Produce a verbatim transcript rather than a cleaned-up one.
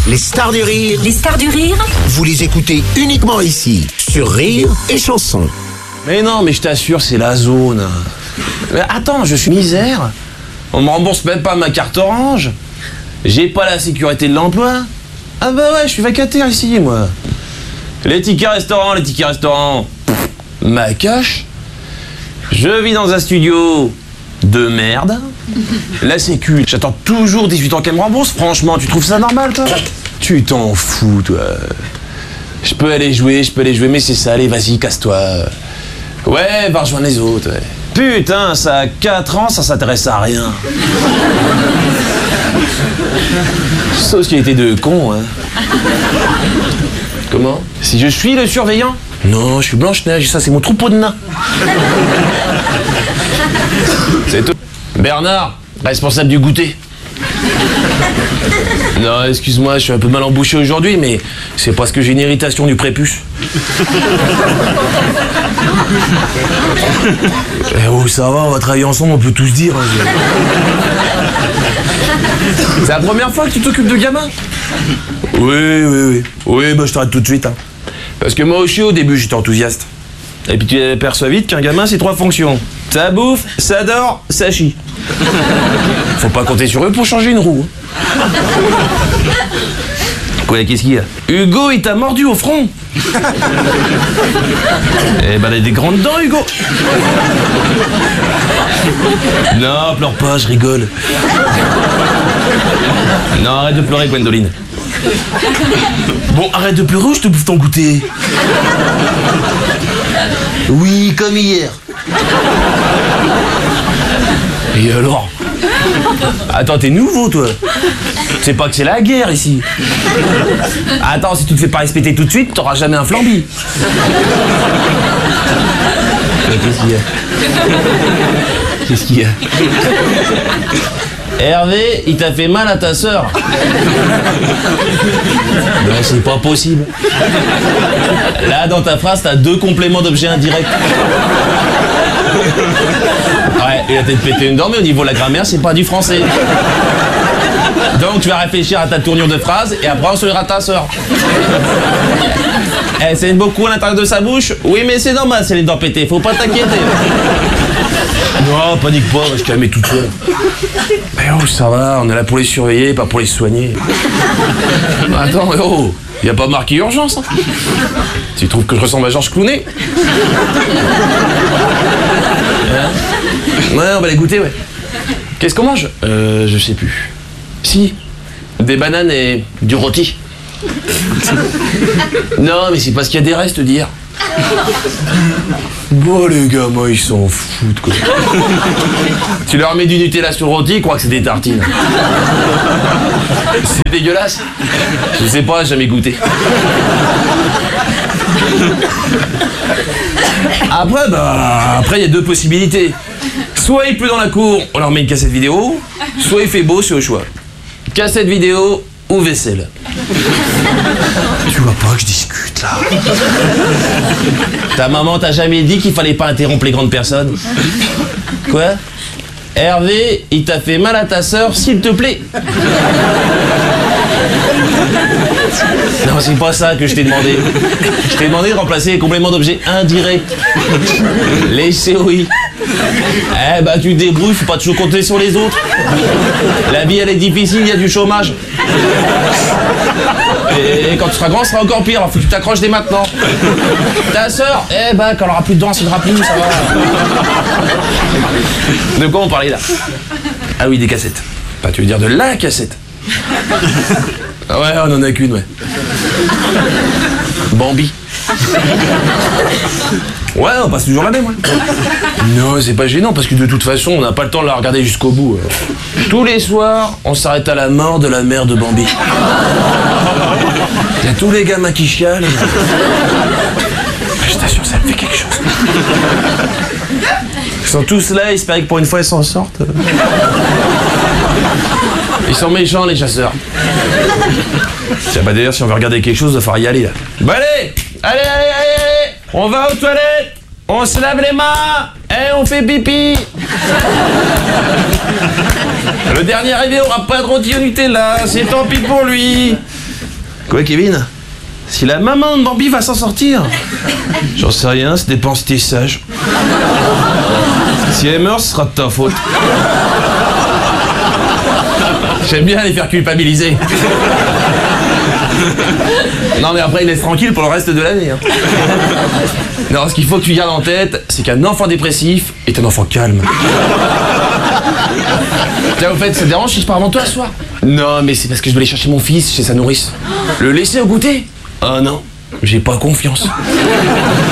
Les stars du rire, Les stars du rire, vous les écoutez uniquement ici, sur Rire et Chanson. Mais non, mais je t'assure, c'est la zone. Mais attends, je suis misère. On me rembourse même pas ma carte orange. J'ai pas la sécurité de l'emploi. Ah bah ouais, je suis vacataire ici, moi. Les tickets restaurants, les tickets restaurants. Ma cache. Je vis dans un studio de merde. La sécu, j'attends toujours dix-huit ans qu'elle me rembourse. Franchement, tu trouves ça normal, toi? Tu t'en fous, toi. Je peux aller jouer, je peux aller jouer, mais c'est ça, allez, vas-y, casse-toi. Ouais, va rejoindre les autres, ouais. Putain, ça a quatre ans, ça s'intéresse à rien. Société de cons, hein. Comment? Si je suis le surveillant? Non, je suis Blanche-Neige, ça c'est mon troupeau de nains. C'est tout. Bernard, responsable du goûter. Non, excuse-moi, je suis un peu mal embouché aujourd'hui, mais c'est parce que j'ai une irritation du prépuce. Eh oh, ça va, on va travailler ensemble, on peut tout se dire. C'est la première fois que tu t'occupes de gamin? Oui, oui, oui. Oui, bah je t'arrête tout de suite. Hein. Parce que moi aussi, au début, j'étais enthousiaste. Et puis tu aperçois vite qu'un gamin, c'est trois fonctions. Ça bouffe, ça dort, ça chie. Faut pas compter sur eux pour changer une roue. Quoi, qu'est-ce qu'il y a? Hugo, il t'a mordu au front. Eh ben, il a des grandes dents, Hugo. Non, pleure pas, je rigole. Non, arrête de pleurer, Gwendoline. Bon, arrête de pleurer ou je te bouffe ton goûter. Oui, comme hier. Et alors? Attends, t'es nouveau, toi. C'est pas que c'est la guerre, ici. Attends, si tu te fais pas respecter tout de suite, t'auras jamais un flambi. Qu'est-ce qu'il y a? Qu'est-ce qu'il y a? Hervé, il t'a fait mal à ta sœur. Non, c'est pas possible. Là, dans ta phrase, t'as deux compléments d'objets indirects. Ouais, il a peut-être pété une dent, mais au niveau de la grammaire, c'est pas du français. Donc, tu vas réfléchir à ta tournure de phrase, et après, on se lira ta sœur. Elle saigne beaucoup à l'intérieur de sa bouche. Oui, mais c'est normal, c'est les dents pétées, faut pas t'inquiéter. Non, panique pas, je calme toute seule. Mais oh, ça va, on est là pour les surveiller, pas pour les soigner. Attends, oh, y a pas marqué urgence, hein. Tu trouves que je ressemble à Georges Clooney? Hein? Ouais, on va les goûter, ouais. Qu'est-ce qu'on mange? Euh, je sais plus. Si, des bananes et du rôti. Non, mais c'est parce qu'il y a des restes d'hier. Bon, les gamins, ils s'en foutent, quoi. Tu leur mets du Nutella sur le rôti, ils croient que c'est des tartines. C'est dégueulasse. Je sais pas, j'ai jamais goûté. Après, bah, après, il y a deux possibilités. Soit il pleut dans la cour, on leur met une cassette vidéo, soit il fait beau, c'est au choix. Cassette vidéo ou vaisselle. Tu vois pas que je discute, là. Ta maman t'a jamais dit qu'il fallait pas interrompre les grandes personnes? Quoi? Hervé, il t'a fait mal à ta sœur, s'il te plaît. Non, c'est pas ça que je t'ai demandé. Je t'ai demandé de remplacer les compléments d'objets indirects. Les C O I. Eh bah tu te débrouilles, faut pas toujours compter sur les autres. La vie elle est difficile, il y a du chômage. Et quand tu seras grand, ce sera encore pire, faut que tu t'accroches dès maintenant. Ta sœur, eh bah quand elle aura plus de dents, elle sera plus, ça va. De quoi on parlait là? Ah oui, des cassettes. Bah tu veux dire de la cassette. Ah ouais, on en a qu'une, ouais. Bambi. Ouais, on passe toujours la même, ouais. Non, c'est pas gênant, parce que de toute façon, on n'a pas le temps de la regarder jusqu'au bout. Tous les soirs, on s'arrête à la mort de la mère de Bambi. Il y a tous les gamins qui chialent. Je t'assure, ça me fait quelque chose. Ils sont tous là, ils espèrent que pour une fois, ils s'en sortent. Ils sont méchants, les chasseurs. Tiens, bah d'ailleurs, si on veut regarder quelque chose, il va falloir y aller, là. Bah allez, allez, allez, allez, allez. On va aux toilettes, on se lave les mains, et on fait pipi. Le dernier arrivé aura pas de rôti au Nutella, c'est tant pis pour lui. Quoi, Kevin? Si la maman de Bambi va s'en sortir? J'en sais rien, ça dépend si t'es sage. Si elle meurt, ce sera de ta faute. J'aime bien les faire culpabiliser. Non mais après, il laisse tranquille pour le reste de l'année. Hein. Non, ce qu'il faut que tu gardes en tête, c'est qu'un enfant dépressif est un enfant calme. Tiens, au fait, ça te dérange si je pars avant toi ce soir? Non, mais c'est parce que je vais aller chercher mon fils chez sa nourrice. Le laisser au goûter? Ah non, j'ai pas confiance.